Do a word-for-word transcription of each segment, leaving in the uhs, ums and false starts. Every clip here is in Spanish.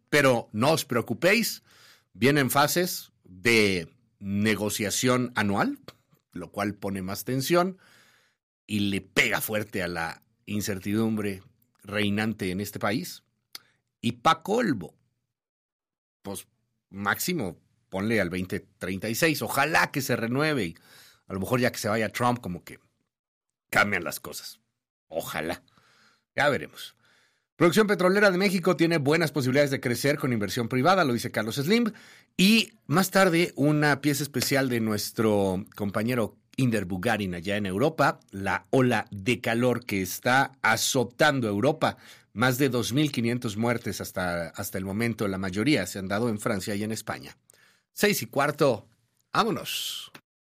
Pero no os preocupéis, vienen fases de negociación anual, lo cual pone más tensión y le pega fuerte a la incertidumbre reinante en este país. Y pa' colmo, pues máximo ponle al veinte treinta y seis, ojalá que se renueve y a lo mejor ya que se vaya Trump como que cambian las cosas. Ojalá, ya veremos. Producción Petrolera de México tiene buenas posibilidades de crecer con inversión privada, lo dice Carlos Slim. Y más tarde, una pieza especial de nuestro compañero Inder Bugarin allá en Europa, la ola de calor que está azotando Europa. Más de dos mil quinientas muertes hasta, hasta el momento, la mayoría se han dado en Francia y en España. Seis y cuarto, vámonos.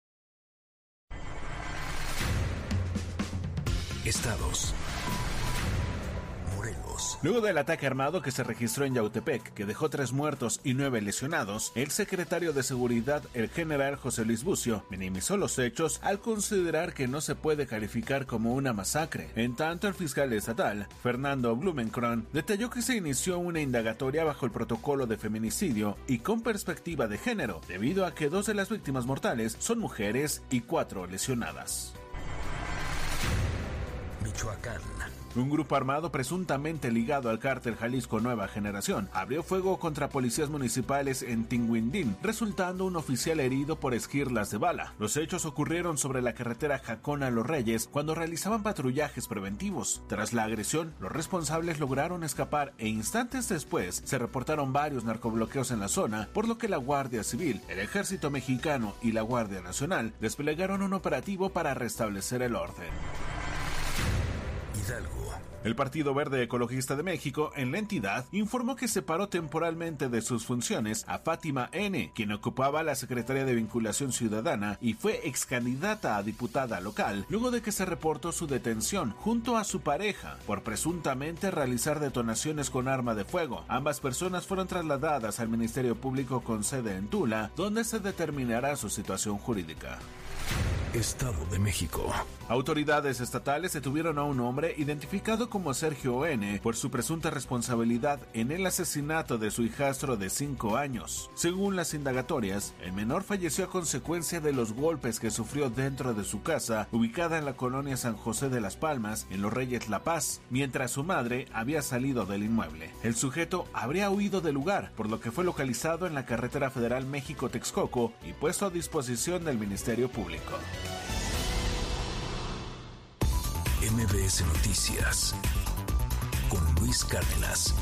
Estados. Morelos. Luego del ataque armado que se registró en Yautepec, que dejó tres muertos y nueve lesionados, el secretario de Seguridad, el general José Luis Bucio, minimizó los hechos al considerar que no se puede calificar como una masacre. En tanto, el fiscal estatal, Fernando Blumenkron, detalló que se inició una indagatoria bajo el protocolo de feminicidio y con perspectiva de género, debido a que dos de las víctimas mortales son mujeres y cuatro lesionadas. Michoacán. Un grupo armado presuntamente ligado al cártel Jalisco Nueva Generación abrió fuego contra policías municipales en Tinguindín, resultando un oficial herido por esquirlas de bala. Los hechos ocurrieron sobre la carretera Jacona-Los Reyes cuando realizaban patrullajes preventivos. Tras la agresión, los responsables lograron escapar e instantes después se reportaron varios narcobloqueos en la zona, por lo que la Guardia Civil, el Ejército Mexicano y la Guardia Nacional desplegaron un operativo para restablecer el orden. Hidalgo. El Partido Verde Ecologista de México, en la entidad, informó que separó temporalmente de sus funciones a Fátima N., quien ocupaba la Secretaría de Vinculación Ciudadana y fue excandidata a diputada local, luego de que se reportó su detención junto a su pareja por presuntamente realizar detonaciones con arma de fuego. Ambas personas fueron trasladadas al Ministerio Público con sede en Tula, donde se determinará su situación jurídica. Estado de México. Autoridades estatales detuvieron a un hombre identificado como Sergio N. por su presunta responsabilidad en el asesinato de su hijastro de cinco años. Según las indagatorias, el menor falleció a consecuencia de los golpes que sufrió dentro de su casa, ubicada en la colonia San José de las Palmas, en Los Reyes La Paz, mientras su madre había salido del inmueble. El sujeto habría huido del lugar, por lo que fue localizado en la carretera federal México-Texcoco y puesto a disposición del Ministerio Público. M B S Noticias con Luis Cárdenas.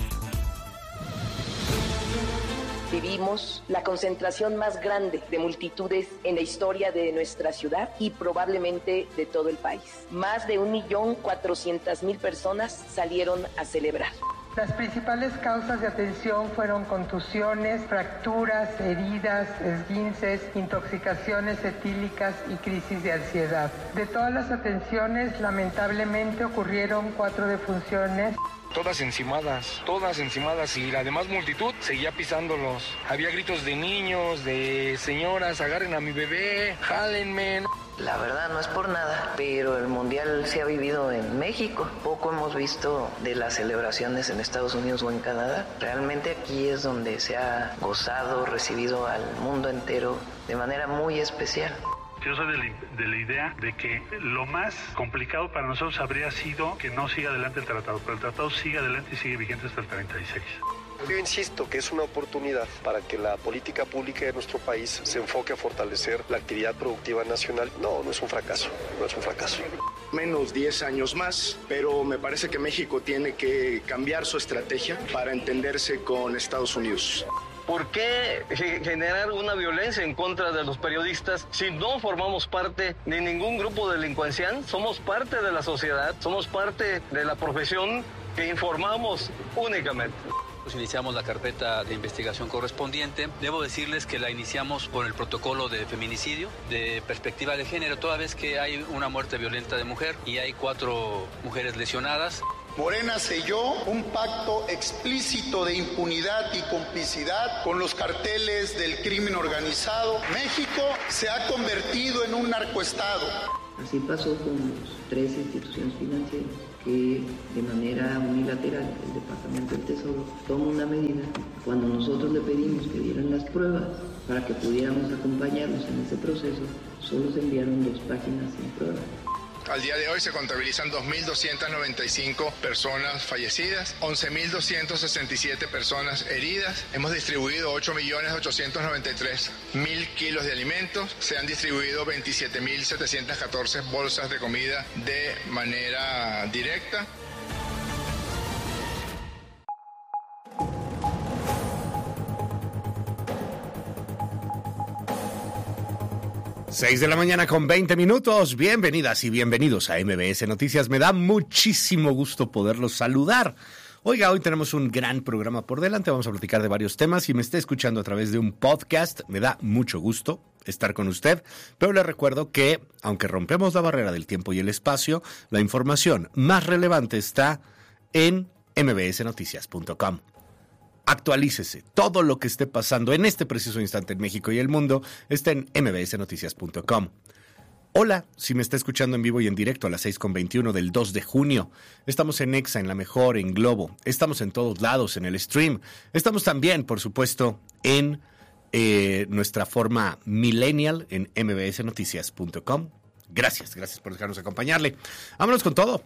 Vivimos la concentración más grande de multitudes en la historia de nuestra ciudad y probablemente de todo el país. Más de un millón cuatrocientas mil personas salieron a celebrar. Las principales causas de atención fueron contusiones, fracturas, heridas, esguinces, intoxicaciones etílicas y crisis de ansiedad. De todas las atenciones, lamentablemente ocurrieron cuatro defunciones. Todas encimadas, todas encimadas y la demás multitud seguía pisándolos. Había gritos de niños, de señoras, agarren a mi bebé, jálenme. La verdad no es por nada, pero el mundial se ha vivido en México. Poco hemos visto de las celebraciones en Estados Unidos o en Canadá. Realmente aquí es donde se ha gozado, recibido al mundo entero de manera muy especial. Yo soy de la, de la idea de que lo más complicado para nosotros habría sido que no siga adelante el tratado, pero el tratado sigue adelante y sigue vigente hasta el treinta y seis. Yo insisto que es una oportunidad para que la política pública de nuestro país se enfoque a fortalecer la actividad productiva nacional. No, no es un fracaso, no es un fracaso. Menos diez años más, pero me parece que México tiene que cambiar su estrategia para entenderse con Estados Unidos. ¿Por qué generar una violencia en contra de los periodistas si no formamos parte de ningún grupo delincuencial? Somos parte de la sociedad, somos parte de la profesión que informamos únicamente. Iniciamos la carpeta de investigación correspondiente. Debo decirles que la iniciamos con el protocolo de feminicidio, de perspectiva de género, toda vez que hay una muerte violenta de mujer y hay cuatro mujeres lesionadas. Morena selló un pacto explícito de impunidad y complicidad con los carteles del crimen organizado. México se ha convertido en un narcoestado. Así pasó con las tres instituciones financieras. que de manera unilateral el Departamento del Tesoro toma una medida cuando nosotros le pedimos que dieran las pruebas para que pudiéramos acompañarlos en ese proceso. Solo se enviaron dos páginas sin pruebas. Al día de hoy se contabilizan dos mil doscientas noventa y cinco personas fallecidas, once mil doscientas sesenta y siete personas heridas. Hemos distribuido ocho millones ochocientos noventa y tres mil kilos de alimentos. Se han distribuido veintisiete mil setecientas catorce bolsas de comida de manera directa. seis de la mañana con veinte minutos. Bienvenidas y bienvenidos a M B S Noticias. Me da muchísimo gusto poderlos saludar. Oiga, hoy tenemos un gran programa por delante. Vamos a platicar de varios temas. Si me está escuchando a través de un podcast, me da mucho gusto estar con usted. Pero le recuerdo que, aunque rompemos la barrera del tiempo y el espacio, la información más relevante está en m b s noticias punto com. Actualícese. Todo lo que esté pasando en este preciso instante en México y el mundo está en m b s noticias punto com. Hola, si me está escuchando en vivo y en directo a las seis con veintiuno del dos de junio. Estamos en Exa, en La Mejor, en Globo. Estamos en todos lados, en el stream. Estamos también, por supuesto, en eh, nuestra forma millennial en m b s noticias punto com. Gracias, gracias por dejarnos acompañarle. Vámonos con todo.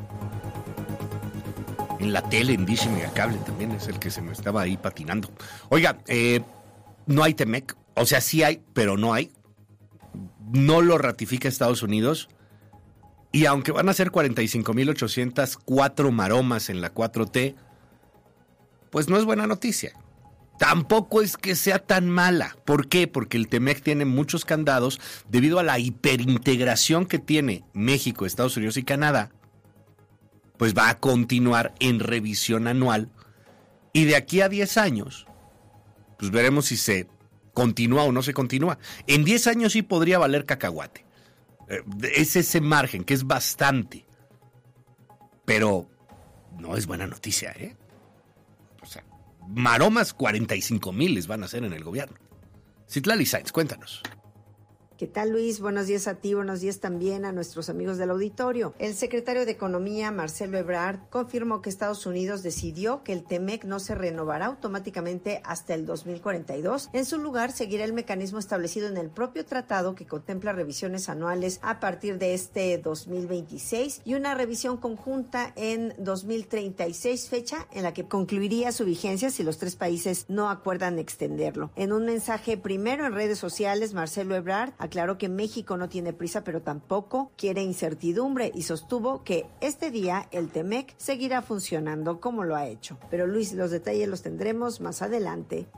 En la tele, en Dish y Megacable también es el que se me estaba ahí patinando. Oiga, eh, no hay Temec, o sea, sí hay, pero no hay. No lo ratifica Estados Unidos. Y aunque van a ser cuarenta y cinco mil ochocientas cuatro maromas en la cuatro T, pues no es buena noticia. Tampoco es que sea tan mala. ¿Por qué? Porque el Temec tiene muchos candados debido a la hiperintegración que tiene México, Estados Unidos y Canadá. Pues va a continuar en revisión anual y de aquí a diez años, pues veremos si se continúa o no se continúa. En diez años sí podría valer cacahuate. Eh, es ese margen, que es bastante. Pero no es buena noticia, ¿eh? O sea, maromas cuarenta y cinco mil les van a hacer en el gobierno. Citlali Sáenz, cuéntanos. ¿Qué tal, Luis? Buenos días a ti, buenos días también a nuestros amigos del auditorio. El secretario de Economía, Marcelo Ebrard, confirmó que Estados Unidos decidió que el Temec no se renovará automáticamente hasta el dos mil cuarenta y dos. En su lugar, seguirá el mecanismo establecido en el propio tratado que contempla revisiones anuales a partir de este dos mil veintiséis y una revisión conjunta en dos mil treinta y seis, fecha en la que concluiría su vigencia si los tres países no acuerdan extenderlo. En un mensaje primero en redes sociales, Marcelo Ebrard aclaró que México no tiene prisa, pero tampoco quiere incertidumbre y sostuvo que este día el Temec seguirá funcionando como lo ha hecho. Pero Luis, los detalles los tendremos más adelante.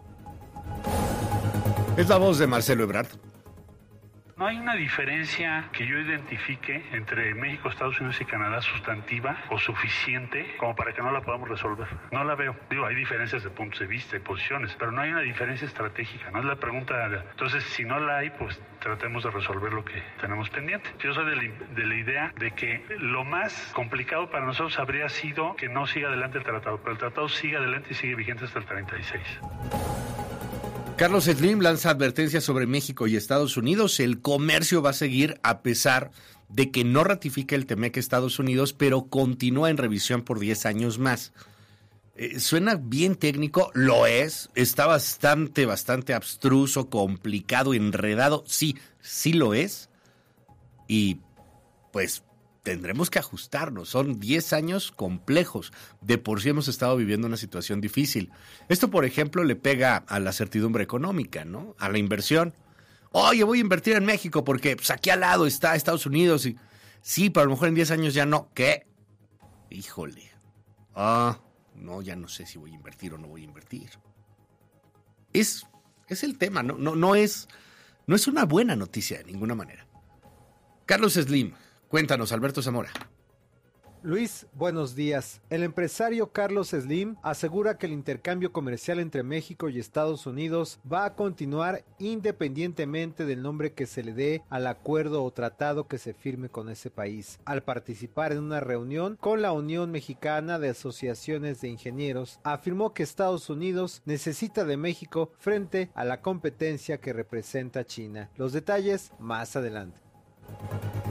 Es la voz de Marcelo Ebrard. No hay una diferencia que yo identifique entre México, Estados Unidos y Canadá sustantiva o suficiente como para que no la podamos resolver. No la veo. Digo, hay diferencias de puntos de vista y posiciones, pero no hay una diferencia estratégica. No es la pregunta. Entonces, si no la hay, pues tratemos de resolver lo que tenemos pendiente. Yo soy de la, de la idea de que lo más complicado para nosotros habría sido que no siga adelante el tratado, pero el tratado sigue adelante y sigue vigente hasta el treinta y seis. Carlos Slim lanza advertencias sobre México y Estados Unidos. El comercio va a seguir a pesar de que no ratifique el Temec Estados Unidos, pero continúa en revisión por diez años más. Eh, suena bien técnico, lo es, está bastante, bastante abstruso, complicado, enredado. Sí, sí lo es. Y pues tendremos que ajustarnos. Son diez años complejos. De por sí hemos estado viviendo una situación difícil. Esto, por ejemplo, le pega a la certidumbre económica, ¿no? A la inversión. Oye, voy a invertir en México porque pues, aquí al lado está Estados Unidos. Y sí, pero a lo mejor en diez años ya no. ¿Qué? Híjole. Ah, no, ya no sé si voy a invertir o no voy a invertir. Es, es el tema, ¿no? No, no es, no es una buena noticia de ninguna manera. Carlos Slim. Cuéntanos, Alberto Zamora. Luis, buenos días. El empresario Carlos Slim asegura que el intercambio comercial entre México y Estados Unidos va a continuar independientemente del nombre que se le dé al acuerdo o tratado que se firme con ese país. Al participar en una reunión con la Unión Mexicana de Asociaciones de Ingenieros, afirmó que Estados Unidos necesita de México frente a la competencia que representa China. Los detalles más adelante. Y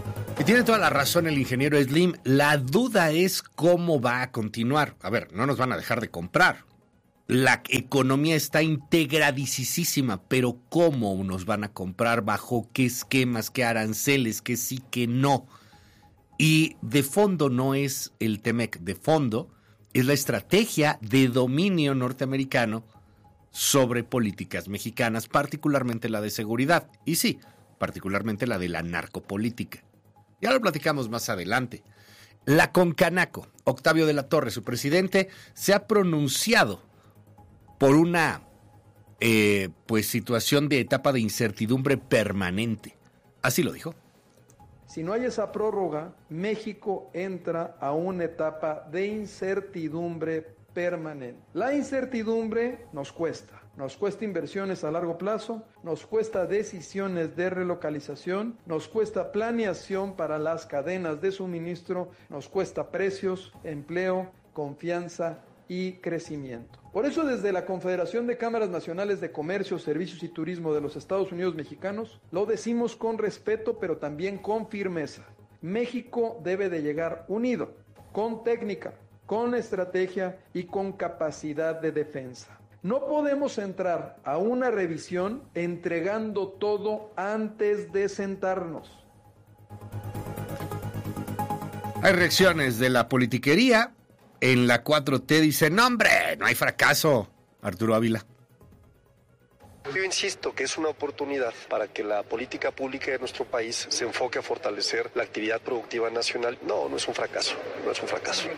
tiene toda la razón el ingeniero Slim. La duda es cómo va a continuar. A ver, no nos van a dejar de comprar. La economía está integradicísima, pero ¿cómo nos van a comprar? ¿Bajo qué esquemas, qué aranceles, qué sí, qué no? Y de fondo no es el T-M E C, de fondo es la estrategia de dominio norteamericano sobre políticas mexicanas, particularmente la de seguridad. Y sí, particularmente la de la narcopolítica. Ya lo platicamos más adelante. La Concanaco, Octavio de la Torre, su presidente, se ha pronunciado por una eh, pues situación de etapa de incertidumbre permanente. Así lo dijo. Si no hay esa prórroga, México entra a una etapa de incertidumbre permanente. La incertidumbre nos cuesta. Nos cuesta inversiones a largo plazo, nos cuesta decisiones de relocalización, nos cuesta planeación para las cadenas de suministro, nos cuesta precios, empleo, confianza y crecimiento. Por eso, desde la Confederación de Cámaras Nacionales de Comercio, Servicios y Turismo de los Estados Unidos Mexicanos, lo decimos con respeto, pero también con firmeza. México debe de llegar unido, con técnica, con estrategia y con capacidad de defensa. No podemos entrar a una revisión entregando todo antes de sentarnos. Hay reacciones de la politiquería. En la cuatro T dicen, no hombre, no hay fracaso. Arturo Ávila. Yo insisto que es una oportunidad para que la política pública de nuestro país se enfoque a fortalecer la actividad productiva nacional. No, no es un fracaso, no es un fracaso.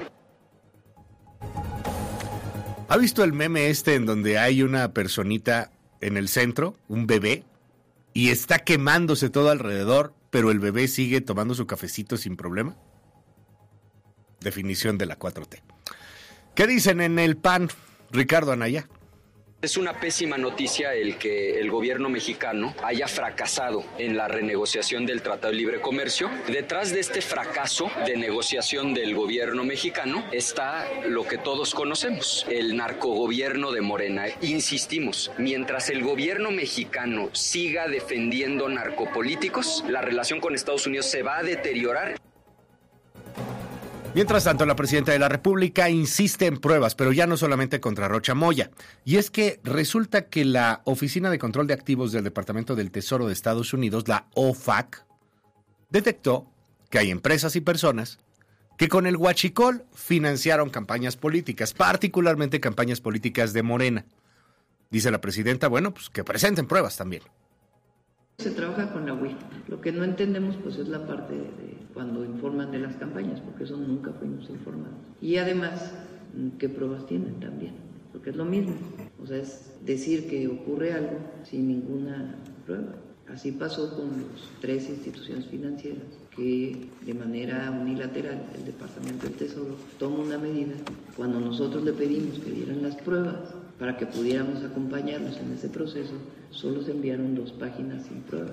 ¿Ha visto el meme este en donde hay una personita en el centro, un bebé, y está quemándose todo alrededor, pero el bebé sigue tomando su cafecito sin problema? Definición de la cuatro T. ¿Qué dicen en el P A N, Ricardo Anaya? Es una pésima noticia el que el gobierno mexicano haya fracasado en la renegociación del Tratado de Libre Comercio. Detrás de este fracaso de negociación del gobierno mexicano está lo que todos conocemos, el narcogobierno de Morena. Insistimos, mientras el gobierno mexicano siga defendiendo narcopolíticos, la relación con Estados Unidos se va a deteriorar. Mientras tanto, la presidenta de la República insiste en pruebas, pero ya no solamente contra Rocha Moya. Y es que resulta que la Oficina de Control de Activos del Departamento del Tesoro de Estados Unidos, la O F A C, detectó que hay empresas y personas que con el huachicol financiaron campañas políticas, particularmente campañas políticas de Morena. Dice la presidenta, bueno, pues que presenten pruebas también. Se trabaja con la U I. Lo que no entendemos pues es la parte de cuando informan de las campañas, porque eso nunca fuimos informados. Y además, ¿qué pruebas tienen también? Porque es lo mismo. O sea, es decir que ocurre algo sin ninguna prueba. Así pasó con las tres instituciones financieras, que de manera unilateral el Departamento del Tesoro toma una medida cuando nosotros le pedimos que dieran las pruebas para que pudiéramos acompañarnos en ese proceso. Solo se enviaron dos páginas sin pruebas.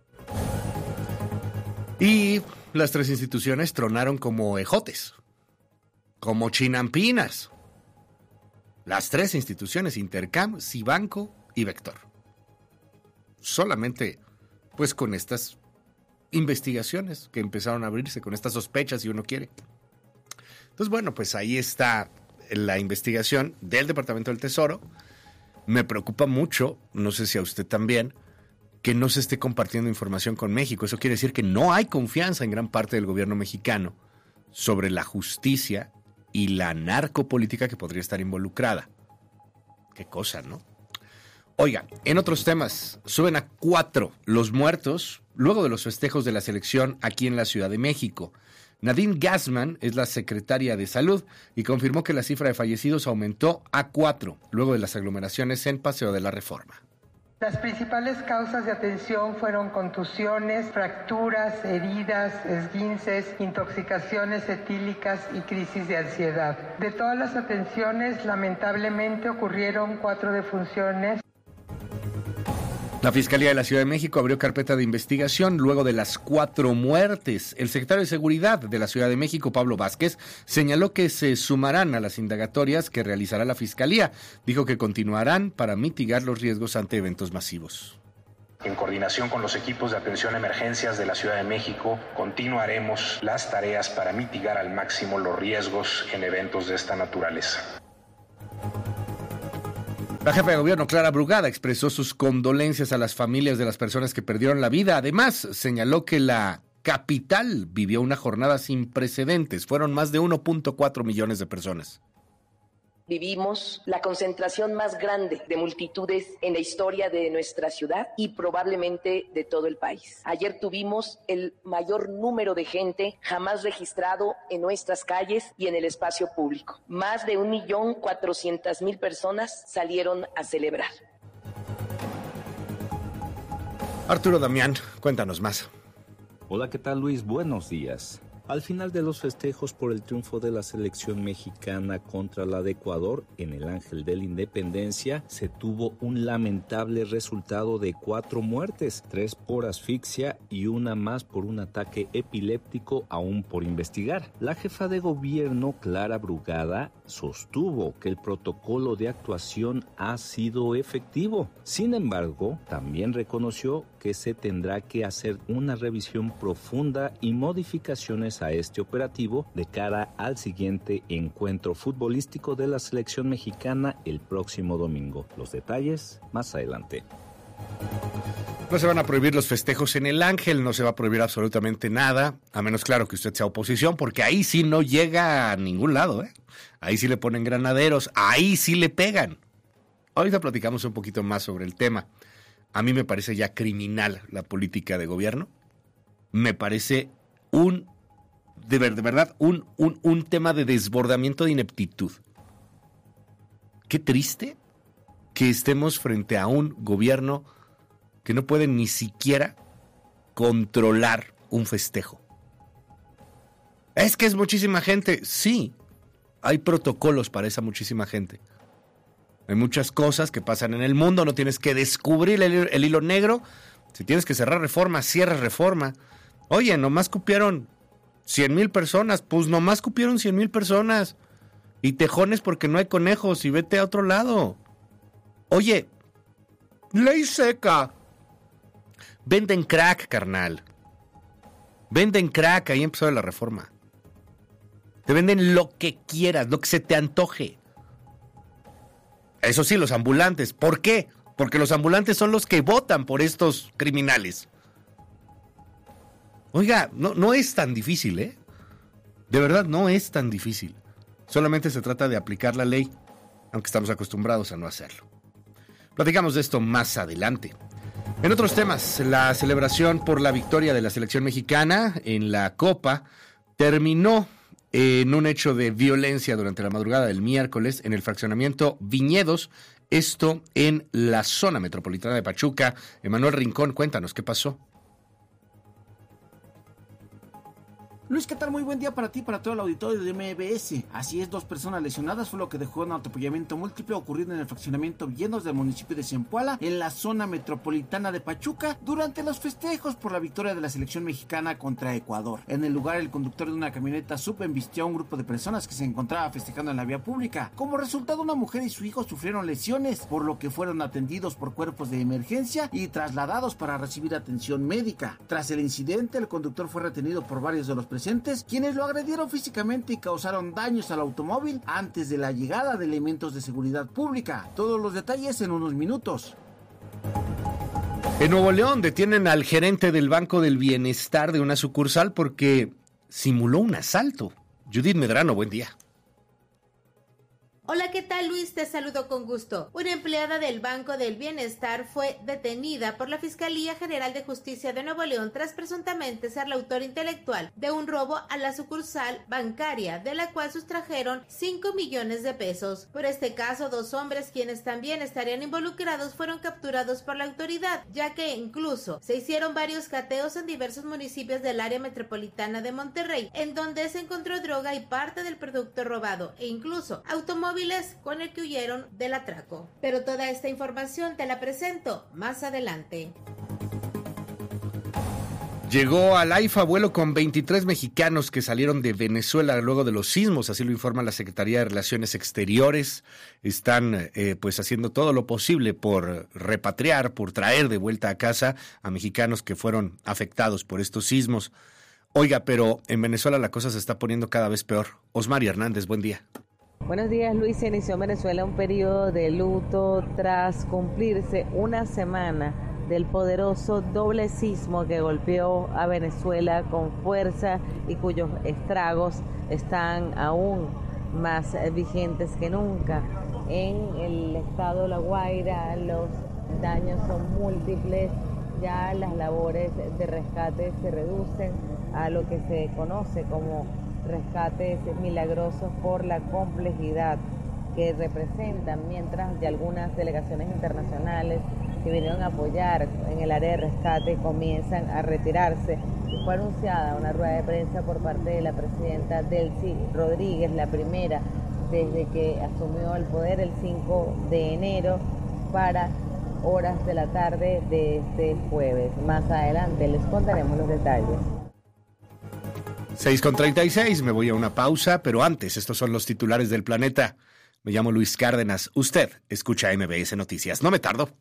Y las tres instituciones tronaron como ejotes, como chinampinas. Las tres instituciones, Intercam, Cibanco y Vector. Solamente, pues, con estas investigaciones que empezaron a abrirse, con estas sospechas, si uno quiere. Entonces, bueno, pues ahí está la investigación del Departamento del Tesoro. Me preocupa mucho, no sé si a usted también, que no se esté compartiendo información con México. Eso quiere decir que no hay confianza en gran parte del gobierno mexicano sobre la justicia y la narcopolítica que podría estar involucrada. Qué cosa, ¿no? Oiga, en otros temas, suben a cuatro los muertos luego de los festejos de la selección aquí en la Ciudad de México. Nadine Gassman es la secretaria de Salud y confirmó que la cifra de fallecidos aumentó a cuatro luego de las aglomeraciones en Paseo de la Reforma. Las principales causas de atención fueron contusiones, fracturas, heridas, esguinces, intoxicaciones etílicas y crisis de ansiedad. De todas las atenciones, lamentablemente ocurrieron cuatro defunciones. La Fiscalía de la Ciudad de México abrió carpeta de investigación luego de las cuatro muertes. El secretario de Seguridad de la Ciudad de México, Pablo Vázquez, señaló que se sumarán a las indagatorias que realizará la Fiscalía. Dijo que continuarán para mitigar los riesgos ante eventos masivos. En coordinación con los equipos de atención a emergencias de la Ciudad de México, continuaremos las tareas para mitigar al máximo los riesgos en eventos de esta naturaleza. La jefa de gobierno, Clara Brugada, expresó sus condolencias a las familias de las personas que perdieron la vida. Además, señaló que la capital vivió una jornada sin precedentes. Fueron más de uno punto cuatro millones de personas. Vivimos la concentración más grande de multitudes en la historia de nuestra ciudad y probablemente de todo el país. Ayer tuvimos el mayor número de gente jamás registrado en nuestras calles y en el espacio público. Más de un millón cuatrocientas mil personas salieron a celebrar. Arturo Damián, cuéntanos más. Hola, ¿qué tal, Luis? Buenos días. Al final de los festejos por el triunfo de la selección mexicana contra la de Ecuador en el Ángel de la Independencia, se tuvo un lamentable resultado de cuatro muertes, tres por asfixia y una más por un ataque epiléptico aún por investigar. La jefa de gobierno, Clara Brugada, sostuvo que el protocolo de actuación ha sido efectivo. Sin embargo, también reconoció que se tendrá que hacer una revisión profunda y modificaciones a este operativo de cara al siguiente encuentro futbolístico de la selección mexicana el próximo domingo. Los detalles más adelante. No se van a prohibir los festejos en el Ángel, no se va a prohibir absolutamente nada, a menos claro que usted sea oposición, porque ahí sí no llega a ningún lado, ¿eh? Ahí sí le ponen granaderos, ahí sí le pegan. Ahorita platicamos un poquito más sobre el tema. A mí me parece ya criminal la política de gobierno. Me parece un, de, ver, de verdad, un, un, un tema de desbordamiento de ineptitud. Qué triste que estemos frente a un gobierno que no puede ni siquiera controlar un festejo. Es que es muchísima gente. Sí, hay protocolos para esa muchísima gente. Hay muchas cosas que pasan en el mundo, no tienes que descubrir el, el hilo negro. Si tienes que cerrar Reforma, cierra Reforma. Oye, nomás cupieron cien mil personas, pues nomás cupieron cien mil personas. Y tejones porque no hay conejos y vete a otro lado. Oye, ley seca. Venden crack, carnal. Venden crack, ahí empezó la Reforma. Te venden lo que quieras, lo que se te antoje. Eso sí, los ambulantes. ¿Por qué? Porque los ambulantes son los que votan por estos criminales. Oiga, no, no es tan difícil, ¿eh? De verdad, no es tan difícil. Solamente se trata de aplicar la ley, aunque estamos acostumbrados a no hacerlo. Platicamos de esto más adelante. En otros temas, la celebración por la victoria de la selección mexicana en la Copa terminó en un hecho de violencia durante la madrugada del miércoles en el fraccionamiento Viñedos, esto en la zona metropolitana de Pachuca. Emanuel Rincón, cuéntanos, ¿qué pasó? Luis, ¿qué tal? Muy buen día para ti, para todo el auditorio de M B S. Así es, dos personas lesionadas fue lo que dejó un atropellamiento múltiple ocurrido en el fraccionamiento Viñedos del municipio de Zempoala, en la zona metropolitana de Pachuca, durante los festejos por la victoria de la selección mexicana contra Ecuador. En el lugar, el conductor de una camioneta sub embistió a un grupo de personas que se encontraba festejando en la vía pública. Como resultado, una mujer y su hijo sufrieron lesiones, por lo que fueron atendidos por cuerpos de emergencia y trasladados para recibir atención médica. Tras el incidente, el conductor fue retenido por varios de los presentes, quienes lo agredieron físicamente y causaron daños al automóvil antes de la llegada de elementos de seguridad pública. Todos los detalles en unos minutos. En Nuevo León detienen al gerente del Banco del Bienestar de una sucursal porque simuló un asalto. Judith Medrano, buen día. Hola, ¿qué tal, Luis? Te saludo con gusto. Una empleada del Banco del Bienestar fue detenida por la Fiscalía General de Justicia de Nuevo León tras presuntamente ser la autora intelectual de un robo a la sucursal bancaria, de la cual sustrajeron cinco millones de pesos. Por este caso, dos hombres, quienes también estarían involucrados, fueron capturados por la autoridad, ya que incluso se hicieron varios cateos en diversos municipios del área metropolitana de Monterrey, en donde se encontró droga y parte del producto robado, e incluso automóviles con el que huyeron del atraco. Pero toda esta información te la presento más adelante. Llegó al AIFA vuelo con veintitrés mexicanos que salieron de Venezuela luego de los sismos, así lo informa la Secretaría de Relaciones Exteriores. Están eh, pues haciendo todo lo posible por repatriar, por traer de vuelta a casa a mexicanos que fueron afectados por estos sismos. Oiga, pero en Venezuela la cosa se está poniendo cada vez peor. Osmari Hernández, buen día. Buenos días, Luis. Se inició en Venezuela un periodo de luto tras cumplirse una semana del poderoso doble sismo que golpeó a Venezuela con fuerza y cuyos estragos están aún más vigentes que nunca. En el estado de La Guaira los daños son múltiples, ya las labores de rescate se reducen a lo que se conoce como rescates milagrosos por la complejidad que representan, mientras de algunas delegaciones internacionales que vinieron a apoyar en el área de rescate comienzan a retirarse. Y fue anunciada una rueda de prensa por parte de la presidenta Delcy Rodríguez, la primera desde que asumió el poder el cinco de enero, para horas de la tarde de este jueves. Más adelante les contaremos los detalles. seis con treinta y seis, me voy a una pausa, pero antes, estos son los titulares del planeta. Me llamo Luis Cárdenas. Usted escucha M B S Noticias. No me tardo.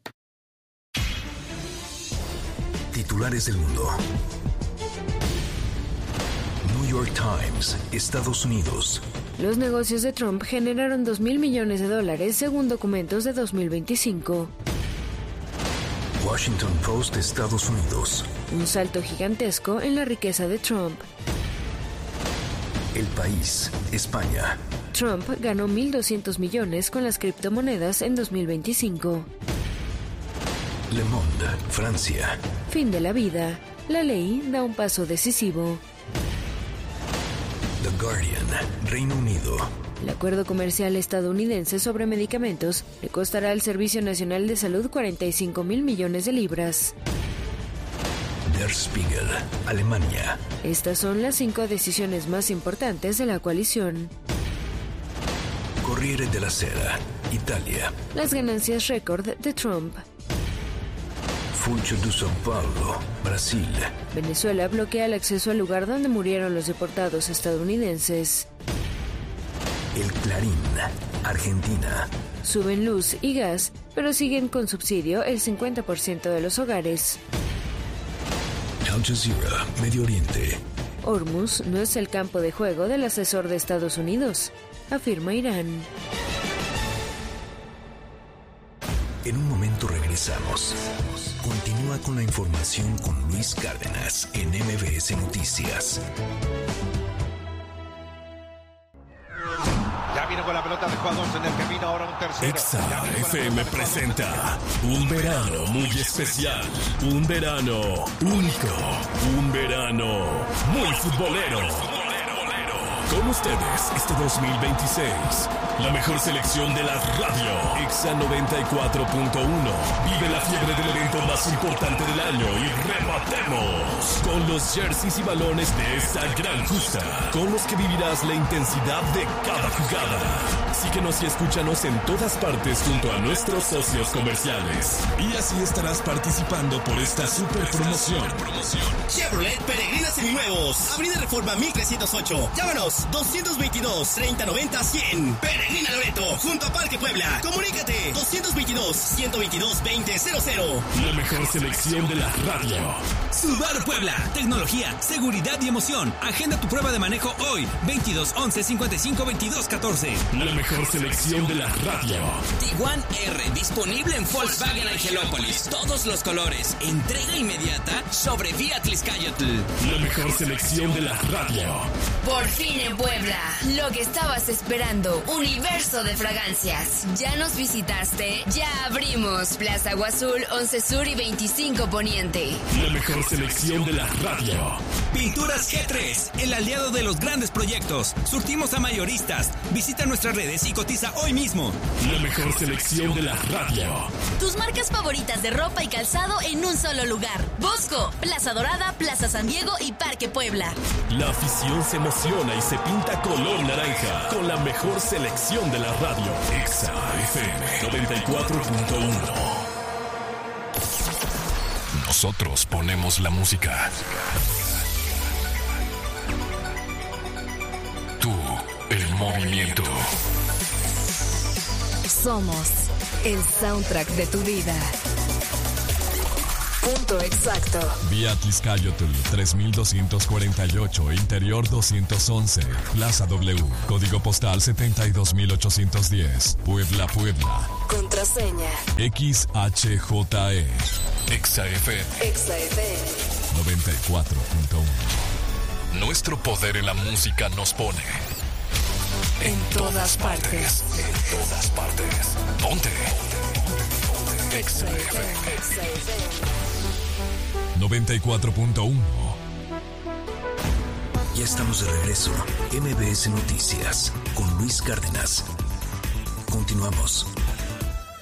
Titulares del mundo. New York Times, Estados Unidos. Los negocios de Trump generaron dos mil millones de dólares según documentos de dos mil veinticinco. Washington Post, Estados Unidos. Un salto gigantesco en la riqueza de Trump. El País, España. Trump ganó mil doscientos millones con las criptomonedas en dos mil veinticinco. Le Monde, Francia. Fin de la vida. La ley da un paso decisivo. The Guardian, Reino Unido. El acuerdo comercial estadounidense sobre medicamentos le costará al Servicio Nacional de Salud cuarenta y cinco mil millones de libras. Der Spiegel, Alemania. Estas son las cinco decisiones más importantes de la coalición. Corriere della Sera, Italia. Las ganancias récord de Trump. Funcho de São Paulo, Brasil. Venezuela bloquea el acceso al lugar donde murieron los deportados estadounidenses. El Clarín, Argentina. Suben luz y gas, pero siguen con subsidio el cincuenta por ciento de los hogares. Al Jazeera, Medio Oriente. Hormuz no es el campo de juego del asesor de Estados Unidos, afirma Irán. En un momento regresamos. Continúa con la información con Luis Cárdenas en M B S Noticias. Ya viene con la pelota de jugador en el camino, ahora un tercero. Exa F M presenta un verano muy especial, un verano único, un verano muy futbolero. Con ustedes este dos mil veintiséis, la mejor selección de la radio, Exa noventa y cuatro punto uno. Vive la fiebre del evento más importante del año y rematemos con los jerseys y balones de esta gran justa, con los que vivirás la intensidad de cada jugada. Síguenos y escúchanos en todas partes junto a nuestros socios comerciales. Y así estarás participando por esta super promoción. Chevrolet Peregrina Seminuevos, Avenida Reforma mil trescientos ocho. Llámanos dos veintidós, treinta noventa, cien. Peregrina Loreto, junto a Parque Puebla. Comunícate dos veintidós, ciento veintidós, veinte cero cero. La mejor selección de la radio. Subaru Puebla, tecnología, seguridad y emoción. Agenda tu prueba de manejo hoy, veintidós once, cincuenta y cinco, veintidós catorce. La mejor selección de la radio. Tiguan R, disponible en Volkswagen Angelópolis. Todos los colores, entrega inmediata sobre Vía Tliscayotl. La mejor selección de la radio. Por fin en Puebla, lo que estabas esperando, universo de fragancias. ¿Ya nos visitaste? Ya abrimos Plaza Agua Azul, once Sur y veinticinco Poniente. La mejor selección de la radio. Pinturas G tres, el aliado de los grandes proyectos. Surtimos a mayoristas. Visita nuestras redes y cotiza hoy mismo. La mejor selección de la radio. Tus marcas favoritas de ropa y calzado en un solo lugar. Bosco, Plaza Dorada, Plaza San Diego y Parque Puebla. La afición se emociona y se pinta color naranja con la mejor selección de la radio. Exa F M noventa y cuatro punto uno. Nosotros ponemos la música. Tú, el movimiento. Somos el soundtrack de tu vida. Punto exacto. Vía Tizcayotl tres mil doscientos cuarenta y ocho, Interior doscientos once, Plaza W, Código Postal setenta y dos mil ochocientos diez, Puebla, Puebla. Contraseña X H J E. Exa F M. Exa F M noventa y cuatro punto uno. Nuestro poder en la música nos pone en, en todas partes. partes. En todas partes. Ponte. Exa F M. noventa y cuatro punto uno. Ya estamos de regreso. M B S Noticias con Luis Cárdenas. Continuamos.